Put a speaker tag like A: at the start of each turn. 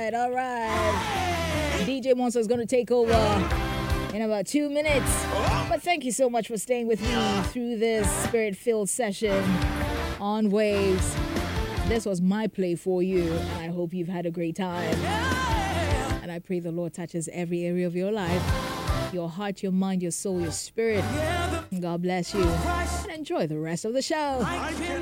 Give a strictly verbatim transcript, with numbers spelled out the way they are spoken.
A: right, all right. D J Monster is going to take over in about two minutes. But thank you so much for staying with me through this spirit-filled session on Waves. This was my play for you, and I hope you've had a great time. And I pray the Lord touches every area of your life, your heart, your mind, your soul, your spirit. God bless you, and enjoy the rest of the show.